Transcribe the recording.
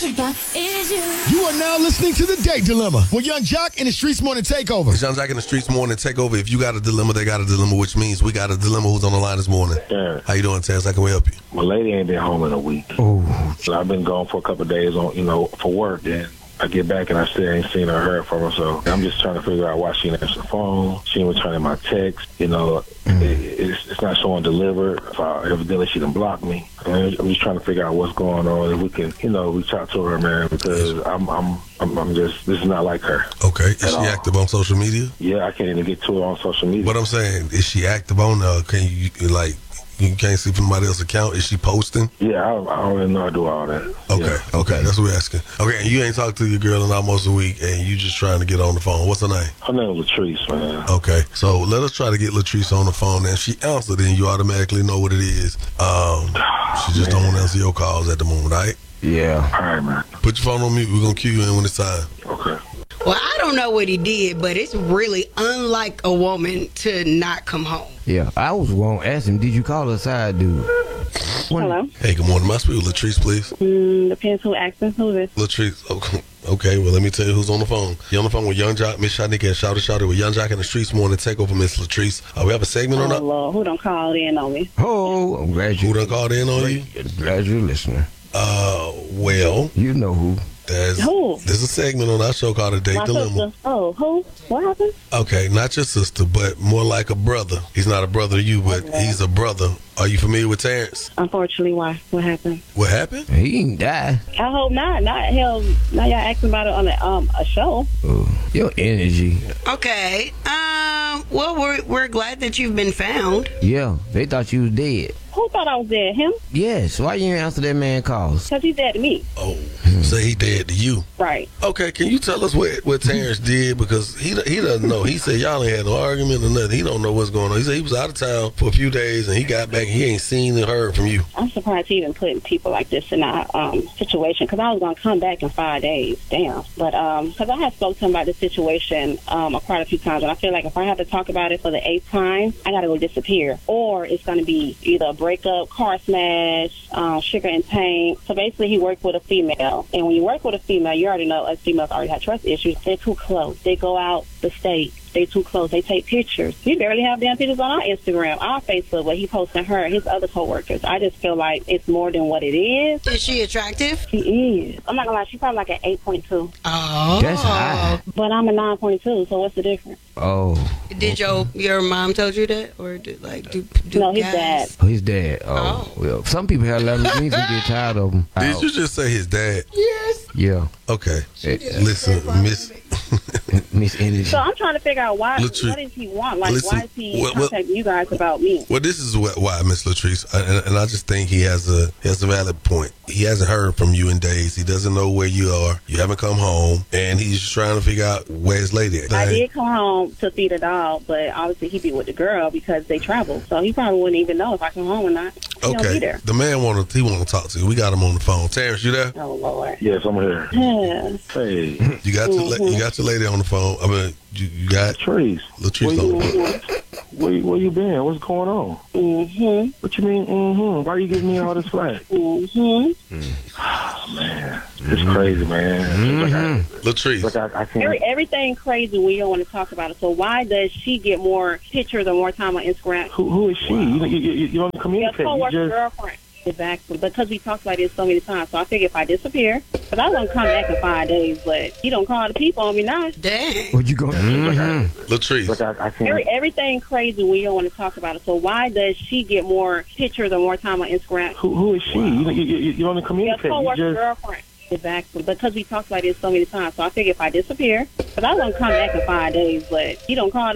That is you. You are now listening to The Date Dilemma with Young Jock and the Streets Morning Takeover. It's Young Jock and the Streets Morning Takeover. If you got a dilemma, they got a dilemma, which means we got a dilemma. Who's on the line this morning? Yeah. How you doing, Terrence? How can we help you? My lady ain't been home in a week. Oh. So I've been gone for a couple of days for work. Then I get back and I still ain't seen her or heard from her. So I'm just trying to figure out why she didn't answer the phone. She ain't returning my text. It's not showing delivered. Evidently she done blocked me. I'm just trying to figure out what's going on. If we can, reach out to her, man, because I'm just, this is not like her. Okay. Is she active on social media? Yeah, I can't even get to her on social media. What I'm saying, is she active on, can you, you can't see from somebody else's account? Is she posting? Yeah, I don't even know I do all that. Okay, Yeah. okay, that's what we're asking. Okay, and you ain't talked to your girl in almost a week, and you just trying to get on the phone. What's her name? Her name is Latrice, man. Okay, so let us try to get Latrice on the phone, and if she answered, then you automatically know what it is. She just don't want to answer your calls at the moment, all right? Yeah. All right, man. Put your phone on mute. We're going to cue you in when it's time. Okay. Well, I don't know what he did, but it's really unlike a woman to not come home. Yeah. I was going to ask him, did you call a side dude? Hello. Hey, good morning. May I speak with Latrice, please? Depends who asking. Who's this? Latrice, okay, well, let me tell you who's on the phone. You're on the phone with Young Jock, Miss Shanika, and Shouty with Young Jock and the Streets Morning Takeover, Miss Latrice. We have a segment or not? Lord, who done called in on me? Oh, I'm glad you. Who done called in on you? Glad you're listening. Well, you know who. Who? There's a segment on our show called The Date My Dilemma. sister. Oh, who? What happened? Okay, not your sister, but more like a brother. He's not a brother to you, but he's a brother. Are you familiar with Terrence? Unfortunately, why? What happened? What happened? He ain't die. I hope not. Now y'all asking about it on a show. Your energy. Okay. Well, we're glad that you've been found. Yeah, they thought you was dead. Who thought I was dead? Him? Yes. Why you didn't answer that man calls? Because he's dead to me. Oh, say he dead to you. Right. Okay, can you tell us what Terrence did? Because he doesn't know. He said y'all ain't had no argument or nothing. He don't know what's going on. He said he was out of town for a few days and he got back and he ain't seen or heard from you. I'm surprised he even putting people like this in our situation, because I was going to come back in 5 days. Damn. But because I had spoke to him about this situation quite a few times, and I feel like if I have to talk about it for the 8th time, I got to go disappear. Or it's going to be either a breakup, car smash, sugar and pain. So basically he worked with a female. And when you work with a female, you already know us females already have trust issues. They're too close. They go out the state. They too close. They take pictures. We barely have damn pictures on our Instagram, our Facebook, where he posting her, his other coworkers. I just feel like it's more than what it is. Is she attractive? She is. I'm not gonna lie, she's probably like an 8.2. Oh. That's high. But I'm a 9.2, so what's the difference? Oh. Did your mom told you that? Or do No, his guys? dad. Oh, his dad. Oh. Well, some people have lemons and get tired of them. Did you just say his dad? Yes. Yeah. Okay. Listen, Miss Energy. So I'm trying to figure out why. Latrice, what does he want? Like, listen, why is he contacting you guys about me? Well, this is why, Miss Latrice, and I just think he has a valid point. He hasn't heard from you in days. He doesn't know where you are. You haven't come home, and he's just trying to figure out where his lady is. I did come home to feed a dog, but obviously he be with the girl because they travel. So he probably wouldn't even know if I come home or not. He don't be there. The man want to talk to you. We got him on the phone. Terrence, you there? Oh Lord. Yes, I'm here. Yes. Hey, You got you got your lady on the phone. I mean, you got Latrice. Latrice on the phone. Where you been? What's going on? Mm-hmm. What you mean, mm-hmm? Why you giving me all this flack? Mm-hmm. Oh, man. It's crazy, man. Latrice. Like I can't. Everything crazy when you don't want to talk about it. So why does she get more pictures or more time on Instagram? Who is she? Wow. You don't communicate. Your coworker You just... girlfriend. Exactly. Because we talked about this so many times. So I figure if I disappear, because I won't come back in 5 days, but you don't call the people on me now. Dang. What you going? Latrice. Like I can't. Everything crazy when you don't want to talk about it. So why does she get more pictures or more time on Instagram? Who is she? Wow. You don't communicate. Your coworker You just... girlfriend. Exactly. Because we talked about this so many times. So I figure if I disappear, because I won't come back in 5 days, but you don't call the